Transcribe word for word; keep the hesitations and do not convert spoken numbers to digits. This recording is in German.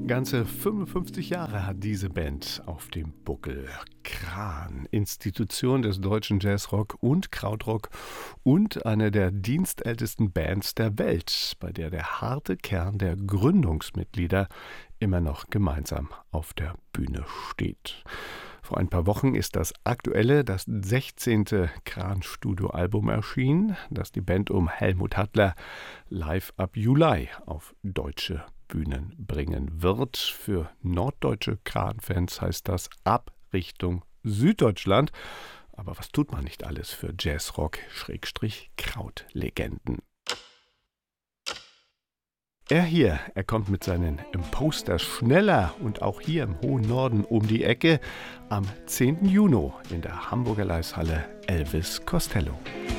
Ganze fünfundfünfzig Jahre hat diese Band auf dem Buckel. Kran, Institution des deutschen Jazzrock und Krautrock und eine der dienstältesten Bands der Welt, bei der der harte Kern der Gründungsmitglieder immer noch gemeinsam auf der Bühne steht. Vor ein paar Wochen ist das aktuelle, das sechzehnte Kran-Studio-Album erschienen, das die Band um Helmut Hattler Live ab Juli auf deutsche Bühnen bringen wird. Für norddeutsche Kran-Fans heißt das ab Richtung Süddeutschland. Aber was tut man nicht alles für Jazzrock-Krautlegenden? Er hier, er kommt mit seinen Imposters schneller und auch hier im hohen Norden um die Ecke am zehnten Juni in der Hamburger Laeiszhalle Elvis Costello.